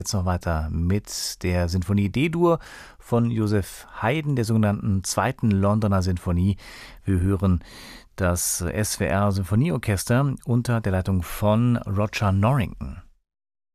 Jetzt noch weiter mit der Sinfonie D-Dur von Joseph Haydn, der sogenannten zweiten Londoner Sinfonie. Wir hören das SWR Symphonieorchester unter der Leitung von Roger Norrington.